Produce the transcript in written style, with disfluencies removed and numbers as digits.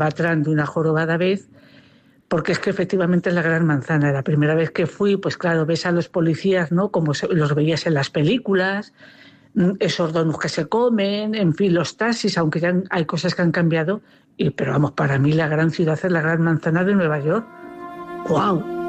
patrán de una jorobada vez, porque es que efectivamente es la Gran Manzana. La primera vez que fui, pues claro, ves a los policías, ¿no? Como los veías en las películas, esos donuts que se comen, en fin, los taxis, aunque ya hay cosas que han cambiado, pero vamos, para mí la gran ciudad es la Gran Manzana de Nueva York. ¡Guau!